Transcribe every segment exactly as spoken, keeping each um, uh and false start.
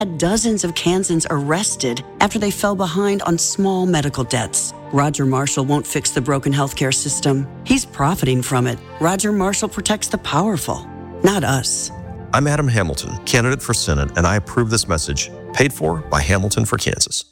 had dozens of Kansans arrested after they fell behind on small medical debts. Roger Marshall won't fix the broken healthcare system. He's profiting from it. Roger Marshall protects the powerful, not us. I'm Adam Hamilton, candidate for Senate, and I approve this message, paid for by Hamilton for Kansas.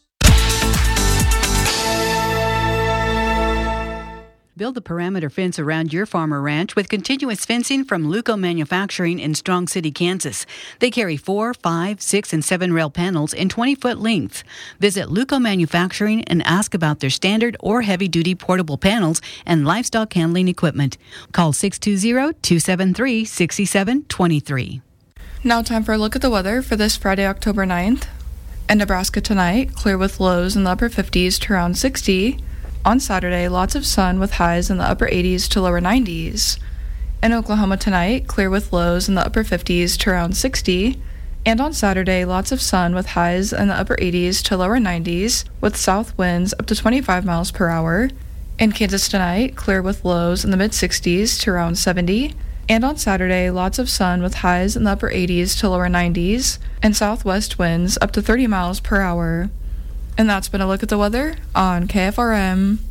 Build a perimeter fence around your farm or ranch with continuous fencing from Luco Manufacturing in Strong City, Kansas. They carry four, five, six, and seven rail panels in twenty-foot length. Visit Luco Manufacturing and ask about their standard or heavy-duty portable panels and livestock handling equipment. Call six two zero, two seven three, six seven two three. Now time for a look at the weather for this Friday, October ninth. In Nebraska tonight, clear with lows in the upper fifties to around sixty. On Saturday, lots of sun with highs in the upper eighties to lower nineties. In Oklahoma tonight, clear with lows in the upper fifties to around sixty. And on Saturday, lots of sun with highs in the upper eighties to lower nineties, with south winds up to twenty-five miles per hour. In Kansas tonight, clear with lows in the mid-sixties to around seventy. And on Saturday, lots of sun with highs in the upper eighties to lower nineties, and southwest winds up to thirty miles per hour. And that's been a look at the weather on K F R M.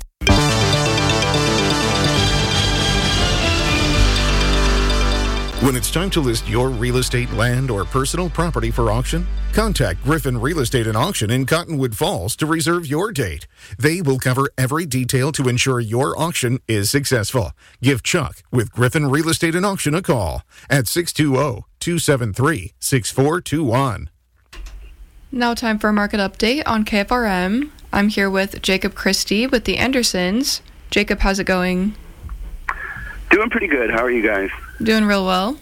When it's time to list your real estate, land, or personal property for auction, contact Griffin Real Estate and Auction in Cottonwood Falls to reserve your date. They will cover every detail to ensure your auction is successful. Give Chuck with Griffin Real Estate and Auction a call at six two zero, two seven three, six four two one. Now time for a market update on K F R M. I'm here with Jacob Christie with the Andersons. Jacob, how's it going? Doing pretty good. How are you guys? Doing real well.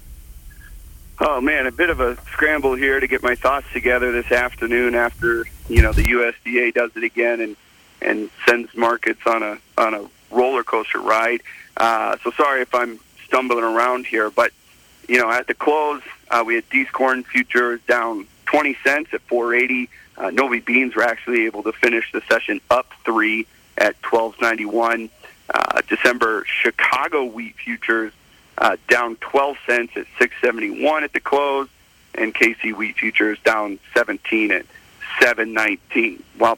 Oh, man, a bit of a scramble here to get my thoughts together this afternoon after, you know, the U S D A does it again and, and sends markets on a on a roller coaster ride. Uh, so sorry if I'm stumbling around here, but, you know, at the close, uh, we had Dees corn futures down twenty cents at four eighty. Uh, Novi beans were actually able to finish the session up three at twelve ninety-one. Uh, December Chicago wheat futures uh, down twelve cents at six seventy-one at the close, and K C wheat futures down seventeen at seven nineteen. Well,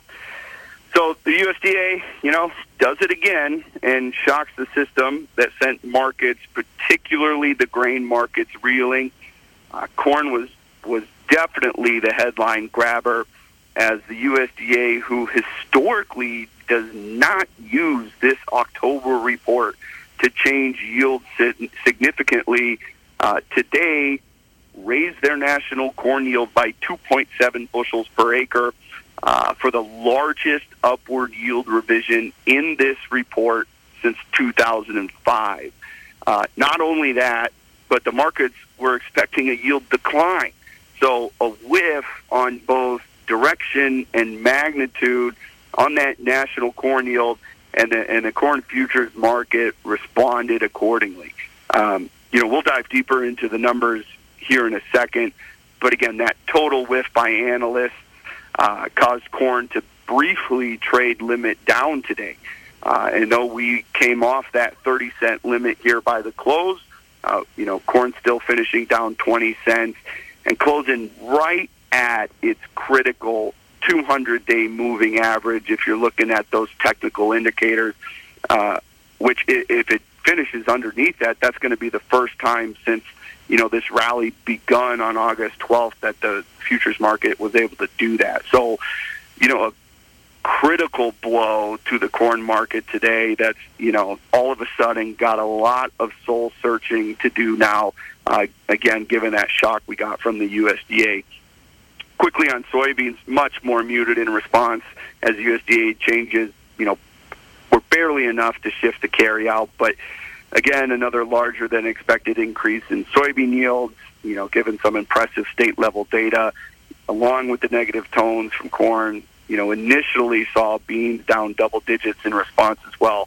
so the U S D A, you know, does it again and shocks the system that sent markets, particularly the grain markets, reeling. Uh, corn was was definitely the headline grabber, as the U S D A, who historically does not use this October report to change yield significantly, uh, today raised their national corn yield by two point seven bushels per acre uh, for the largest upward yield revision in this report since two thousand five. Uh, not only that, but the markets were expecting a yield decline. So a whiff on both direction and magnitude on that national corn yield, and the, and the corn futures market responded accordingly. Um, you know, we'll dive deeper into the numbers here in a second, but again, that total whiff by analysts uh, caused corn to briefly trade limit down today. Uh, and though we came off that thirty cent limit here by the close, uh, you know, corn still finishing down twenty cents and closing right at its critical two hundred day moving average if you're looking at those technical indicators, uh, which if it finishes underneath that, that's going to be the first time since, you know, this rally begun on August twelfth that the futures market was able to do that. So, you know, a critical blow to the corn market today that's, you know, all of a sudden got a lot of soul searching to do now, uh, again, given that shock we got from the U S D A. Quickly on soybeans, much more muted in response as U S D A changes, you know, were barely enough to shift the carry out, but again, another larger than expected increase in soybean yields, you know, given some impressive state level data, along with the negative tones from corn. You know, initially saw beans down double digits in response as well.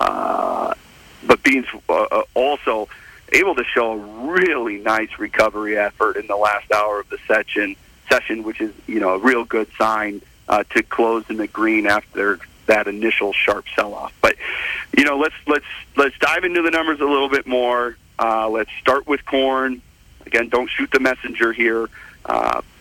Uh, but beans uh, also able to show a really nice recovery effort in the last hour of the session, session which is, you know, a real good sign uh, to close in the green after that initial sharp sell-off. But, you know, let's let's let's dive into the numbers a little bit more. Uh, let's start with corn. Again, don't shoot the messenger here. Uh,